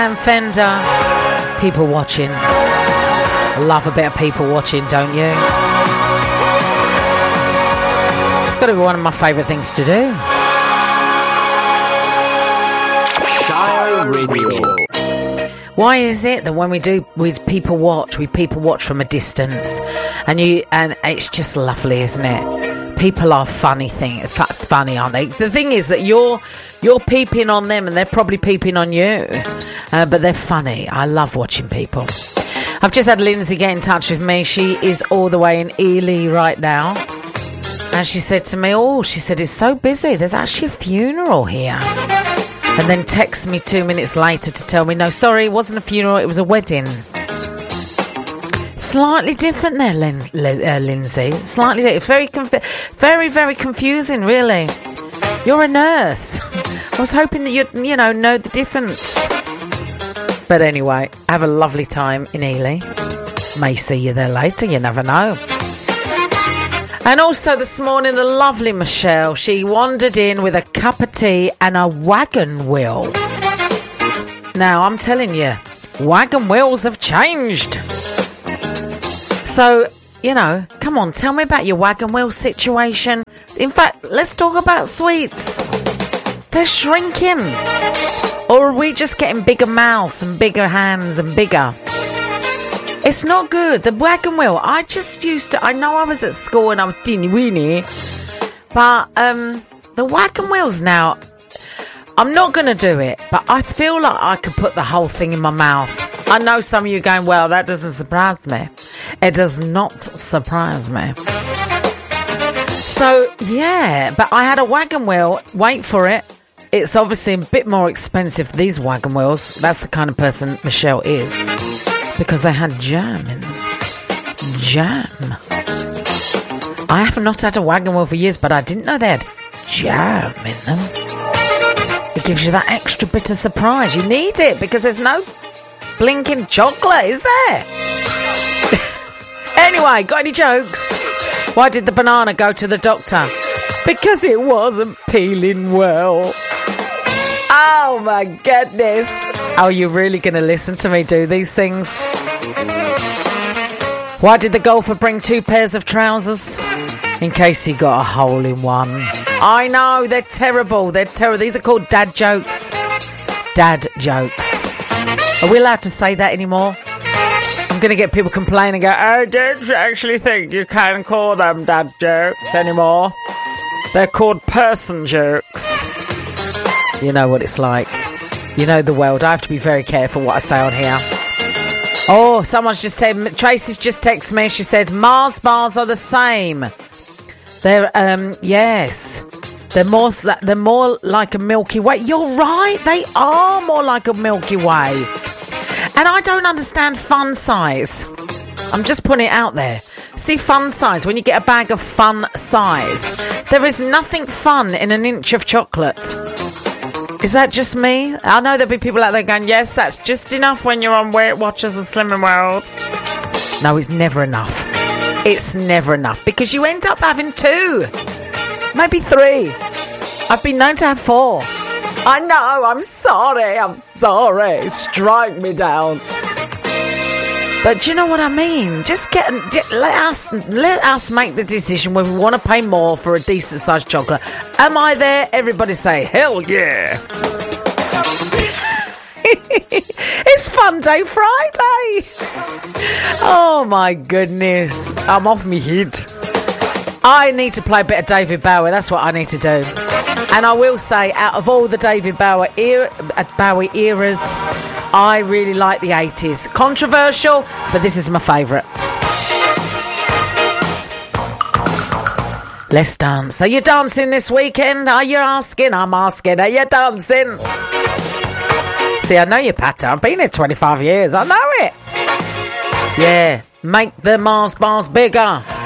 And Fender, people watching. I love a bit of people watching, don't you? It's got to be one of my favourite things to do. Shire Radio. Why is it that when we people watch from a distance, and it's just lovely, isn't it? People are funny, aren't they? The thing is that you're peeping on them, and they're probably peeping on you, but they're funny. I love watching people. I've just had Lindsay get in touch with me. She is all the way in Ely right now, and she said to me, it's so busy. There's actually a funeral here. And then texts me 2 minutes later to tell me, no, sorry, it wasn't a funeral, it was a wedding. Slightly different there, Lindsay. Slightly different. It's very, very confusing, really. You're a nurse. I was hoping that you'd, know the difference. But anyway, have a lovely time in Ely. May see you there later, you never know. And also this morning, the lovely Michelle, she wandered in with a cup of tea and a wagon wheel. Now, I'm telling you, wagon wheels have changed. So, come on, tell me about your wagon wheel situation. In fact, let's talk about sweets. They're shrinking. Or are we just getting bigger mouths and bigger hands and bigger? It's not good. The wagon wheel, I know I was at school and I was teeny-weeny, but the wagon wheels now, I'm not going to do it, but I feel like I could put the whole thing in my mouth. I know some of you going, well, that doesn't surprise me. It does not surprise me. So, yeah, but I had a wagon wheel. Wait for it. It's obviously a bit more expensive, these wagon wheels. That's the kind of person Michelle is. Because they had jam in them. Jam. I have not had a wagon wheel for years, but I didn't know they had jam in them. It gives you that extra bit of surprise. You need it because there's no blinking chocolate, is there? Anyway, got any jokes? Why did the banana go to the doctor? Because it wasn't peeling well. Oh my goodness. Oh, you're really going to listen to me do these things? Why did the golfer bring 2 pairs of trousers? In case he got a hole in one. I know, they're terrible. They're terrible. These are called dad jokes. Dad jokes. Are we allowed to say that anymore? I'm going to get people complaining and go, I don't actually think you can call them dad jokes anymore. They're called person jokes. You know what it's like. You know the world. I have to be very careful what I say on here. Oh, someone's just said, Tracy's just texted me. She says, Mars bars are the same. They're, yes. They're more like a Milky Way. You're right. They are more like a Milky Way. And I don't understand fun size. I'm just putting it out there. See, fun size, when you get a bag of fun size, there is nothing fun in an inch of chocolate. Is that just me? I know there'll be people out there going, yes, that's just enough when you're on Weight Watchers and Slimming World. No, it's never enough. It's never enough because you end up having 2, maybe 3. I've been known to have 4. I know, I'm sorry. Strike me down. But do you know what I mean? Just let us make the decision when we want to pay more for a decent sized chocolate. Am I there? Everybody say, hell yeah. It's Fun Day Friday. Oh my goodness. I'm off me head. I need to play a bit of David Bowie. That's what I need to do. And I will say, out of all the David Bowie eras, I really like the 80s. Controversial, but this is my favourite. Let's dance. Are you dancing this weekend? Are you asking? I'm asking. Are you dancing? See, I know your pattern. I've been here 25 years. I know it. Yeah. Make the Mars bars bigger.